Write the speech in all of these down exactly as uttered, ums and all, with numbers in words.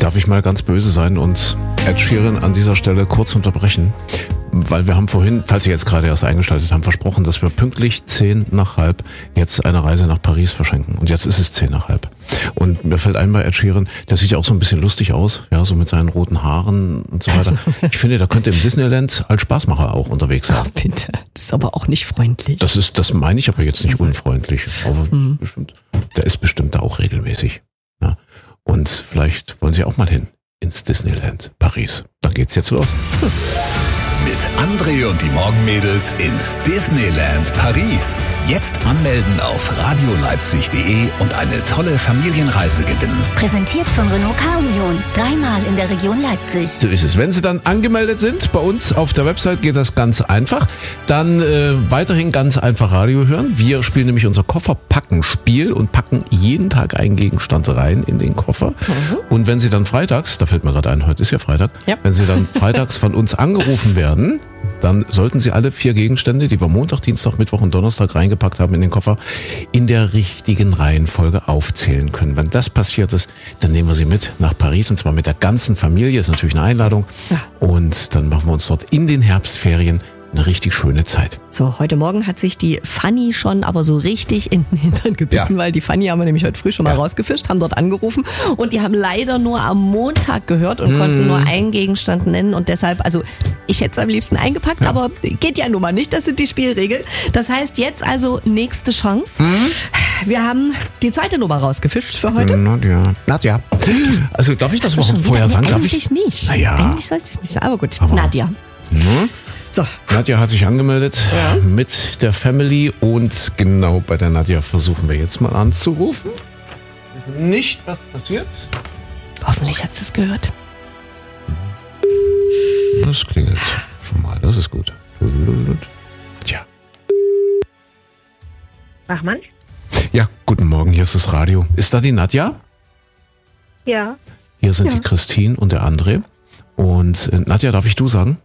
Darf ich mal ganz böse sein und Ed Sheeran an dieser Stelle kurz unterbrechen? Weil wir haben vorhin, falls Sie jetzt gerade erst eingeschaltet haben, versprochen, dass wir pünktlich zehn nach halb jetzt eine Reise nach Paris verschenken. Und jetzt ist es zehn nach halb. Und mir fällt ein bei Ed Sheeran, der sieht ja auch so ein bisschen lustig aus, ja, so mit seinen roten Haaren und so weiter. Ich finde, der könnte im Disneyland als Spaßmacher auch unterwegs sein. Ach bitte, das ist aber auch nicht freundlich. Das ist, das meine ich aber jetzt nicht unfreundlich. Aber mhm. bestimmt, der ist bestimmt da auch regelmäßig. Ja. Und vielleicht wollen Sie auch mal hin ins Disneyland Paris. Dann geht's jetzt los. Hm. Mit André und die Morgenmädels ins Disneyland Paris. Jetzt anmelden auf radioleipzig punkt de und eine tolle Familienreise gewinnen. Präsentiert von Renault Car Union. Dreimal in der Region Leipzig. So ist es. Wenn Sie dann angemeldet sind bei uns auf der Website, geht das ganz einfach. Dann äh, weiterhin ganz einfach Radio hören. Wir spielen nämlich unser Kofferpacken-Spiel und packen jeden Tag einen Gegenstand rein in den Koffer. Mhm. Und wenn Sie dann freitags, da fällt mir gerade ein, heute ist ja Freitag, ja. wenn Sie dann freitags von uns angerufen werden, dann sollten Sie alle vier Gegenstände, die wir Montag, Dienstag, Mittwoch und Donnerstag reingepackt haben in den Koffer, in der richtigen Reihenfolge aufzählen können. Wenn das passiert ist, dann nehmen wir Sie mit nach Paris und zwar mit der ganzen Familie. Ist natürlich eine Einladung. Ja. Und dann machen wir uns dort in den Herbstferien eine richtig schöne Zeit. So, heute Morgen hat sich die Fanny schon aber so richtig in den Hintern gebissen, ja. weil die Fanny haben wir nämlich heute früh schon mal ja. rausgefischt, haben dort angerufen und die haben leider nur am Montag gehört und hm. konnten nur einen Gegenstand nennen und deshalb, also ich hätte es am liebsten eingepackt, ja. aber geht ja nun mal nicht, das sind die Spielregeln. Das heißt jetzt also nächste Chance. Hm. Wir haben die zweite Nummer rausgefischt für heute. Nadja. Nadja. Also darf ich das, das mal vorher sagen? Eigentlich darf ich? nicht. Naja. Eigentlich soll es nicht sein, aber gut. Aber Nadja. Hm. So. Nadja hat sich angemeldet ja. mit der Family und genau bei der Nadja versuchen wir jetzt mal anzurufen. Wir wissen nicht, was passiert. Hoffentlich hat sie es gehört. Das klingelt schon mal, das ist gut. Tja. Bachmann? Ja, guten Morgen, hier ist das Radio. Ist da die Nadja? Ja. Hier sind ja. die Christine und der André. Und äh, Nadja, darf ich du sagen?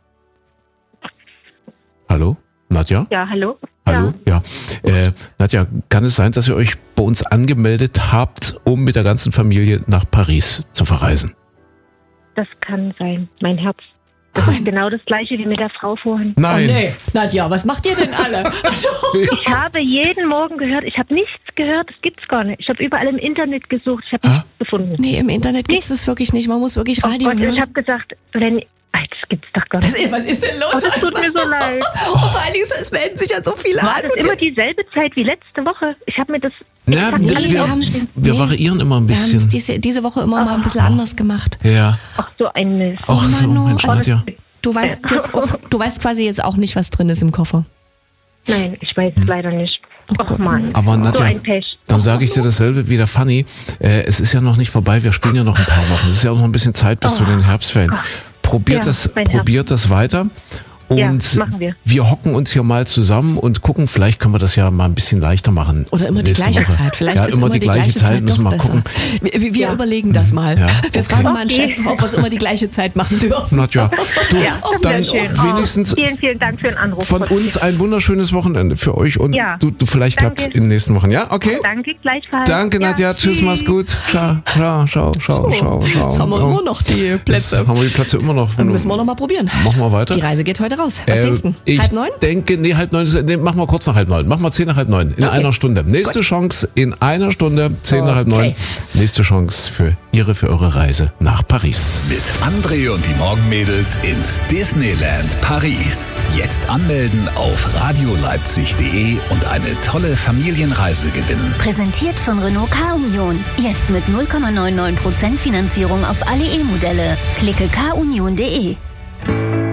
Hallo? Nadja? Ja, hallo. Hallo? Ja. ja. Äh, Nadja, kann es sein, dass ihr euch bei uns angemeldet habt, um mit der ganzen Familie nach Paris zu verreisen? Das kann sein. Mein Herz. Das ah. ist genau das gleiche wie mit der Frau vorhin. Nein. Oh, nee. Nadja, was macht ihr denn alle? Ich habe jeden Morgen gehört, ich habe nichts gehört, das gibt's gar nicht. Ich habe überall im Internet gesucht, ich habe ah? nichts gefunden. Nee, im Internet gibt es das wirklich nicht. Man muss wirklich Radio oh Gott, hören. Ich habe gesagt, wenn... Das gibt's doch gar nicht. Das ist, was ist denn los? Oh, das tut mir so leid. Und vor allen Dingen, es melden sich ja so viele War an. das immer dieselbe Zeit wie letzte Woche? Ich habe mir das... Ja, nee, wir, wir, wir nee. variieren immer ein bisschen. Wir haben es diese, diese Woche immer oh. mal ein bisschen anders gemacht. Ja. Ach, so ein Mist. Ach so, Mensch, also, ja. Du weißt jetzt auch, du weißt quasi jetzt auch nicht, was drin ist im Koffer. Nein, ich weiß es hm. leider nicht. Ach Mann, aber Nadja, so ein Pech. Dann sage ich dir dasselbe wie der Fanny. Äh, es ist ja noch nicht vorbei, wir spielen ja noch ein paar Wochen. Es ist ja auch noch ein bisschen Zeit bis oh. zu den Herbstferien. Probiert, ja, das, probiert das weiter. Und ja, machen wir. wir hocken uns hier mal zusammen und gucken, vielleicht können wir das ja mal ein bisschen leichter machen. Oder immer die gleiche Woche. Zeit. Vielleicht ja, ist immer, immer die, die gleiche, gleiche Zeit, Zeit müssen wir mal gucken. Wir, wir ja. überlegen das mal. Ja, wir okay. fragen mal einen Chef, ob wir es immer die gleiche Zeit machen dürfen. Nadja, du, ja, dann wenigstens oh, vielen, vielen Dank für den Anruf. Von uns ein wunderschönes Wochenende für euch und ja. du, du vielleicht klappt in den nächsten Wochen. Ja, okay? Danke, gleichfalls. Danke, Nadja. Ja, tschüss, mach's gut. Schau, schau, schau, schau, so, schau. schau. Jetzt haben wir immer noch die Plätze. Jetzt haben wir die Plätze immer noch. Dann müssen wir noch mal probieren. Machen wir weiter. Die Reise geht heute raus. Was äh, denkst du? Ich halb neun? denke, nee, halb neun, nee, machen wir kurz nach halb neun. Machen wir zehn nach halb neun. In okay. einer Stunde. Nächste Gut. Chance in einer Stunde, zehn okay. nach halb neun. Nächste Chance für Ihre, für eure Reise nach Paris. Mit André und die Morgenmädels ins Disneyland Paris. Jetzt anmelden auf radioleipzig punkt de und eine tolle Familienreise gewinnen. Präsentiert von Renault Car Union. Jetzt mit null Komma neunundneunzig Prozent Finanzierung auf alle E-Modelle. Klicke car union punkt de.